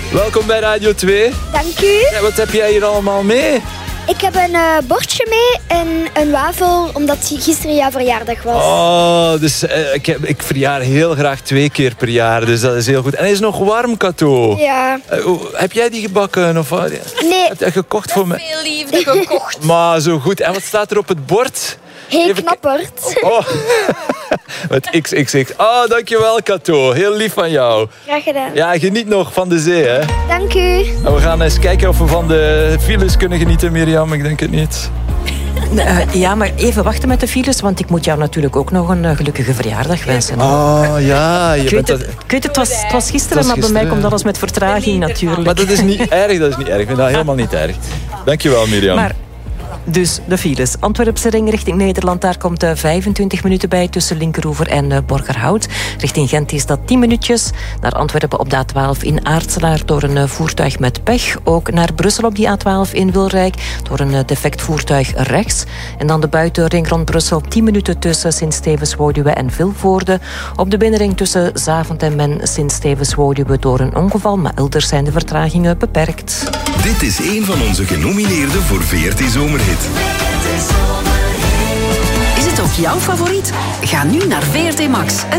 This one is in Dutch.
welkom bij Radio 2. Dank u. Ja, wat heb jij hier allemaal mee? Ik heb een bordje mee en een wafel, omdat gisteren jouw verjaardag was. Oh, dus ik verjaar heel graag 2 keer per jaar, dus dat is heel goed. En hij is nog warm, Kato. Ja. Heb jij die gebakken? Of, Nee. Heb jij gekocht voor me? Veel liefde gekocht. Maar zo goed. En wat staat er op het bord? Heel knapperd. Oh, met XXX. Oh, dankjewel, Kato. Heel lief van jou. Graag gedaan. Ja, geniet nog van de zee, hè. Dank u. En we gaan eens kijken of we van de files kunnen genieten, Mirjam. Ik denk het niet. Ja, maar even wachten met de files, want ik moet jou natuurlijk ook nog een gelukkige verjaardag wensen. Oh, ja. Ik weet het, het was gisteren, maar bij mij komt alles met vertraging natuurlijk. Maar dat is niet erg, dat is niet erg. Ik vind dat helemaal niet erg. Dankjewel, Mirjam. Maar dus de files. Antwerpse ring richting Nederland, daar komt 25 minuten bij tussen Linkeroever en Borgerhout. Richting Gent is dat 10 minuutjes. Naar Antwerpen op de A12 in Aartselaar door een voertuig met pech. Ook naar Brussel op die A12 in Wilrijk door een defect voertuig rechts. En dan de buitenring rond Brussel 10 minuten tussen Sint-Stevens-Woluwe en Vilvoorde. Op de binnenring tussen Zaventem en Sint-Stevens-Woluwe door een ongeval, maar elders zijn de vertragingen beperkt. Dit is een van onze genomineerden voor VRT Zomerhit. Is het ook jouw favoriet? Ga nu naar VRT Max.